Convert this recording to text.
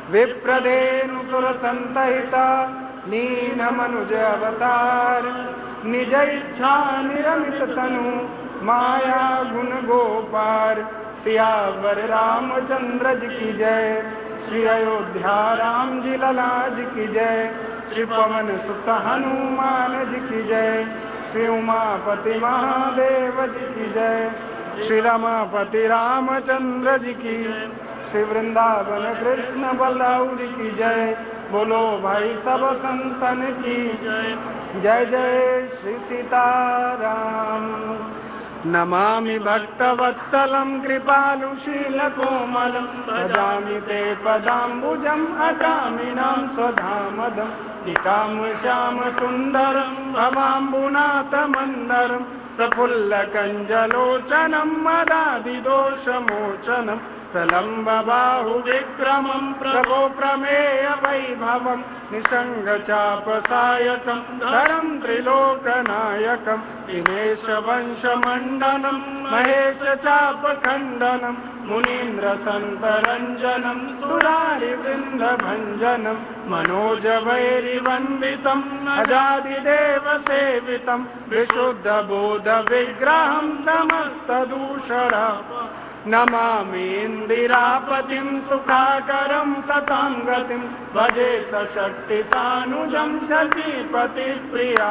विप्रधेनुसुरसंतहिता नीनमनुज अवतार निज इच्छा निरमित तनु माया गुण गोपार। सियावर रामचंद्र जी की जय, श्री अयोध्या राम जी लला जी की जय, श्री पवन सुत हनुमान जी की जय, श्री उमापति महादेव जी की जय, श्री रमापति रामचंद्र जी की, श्री वृंदावन कृष्ण बलदाऊ जी की जय। बोलो भाई सब संतन की जय जय श्री सीताराम। नमामि भक्तवत्सलं कृपालुशीलकोमलं भजामि ते पदाम्बुजम् अकामिनां स्वधामदं निकाम श्याम सुन्दरं भवाम्बुनाथमन्दरं प्रफुल्लकञ्जलोचनं मदादिदोषमोचनं प्रलम्बबाहुविक्रमं प्रभो प्रमेय वैभवं निसङ्गचापसायकं धरं त्रिलोकनायकं दिनेशवंशमण्डनं महेशचापखण्डनं मुनीन्द्रसन्तरञ्जनं सुरारिवृन्दभञ्जनं मनोजवैरिवन्दितं अजादिदेवसेवितं विशुद्धबोधविग्रहं समस्तदूषणा नमामि इन्दिरापतिं सुखाकरं सतां गतिं भजे सशक्तिसानुजं शचीपतिप्रिया।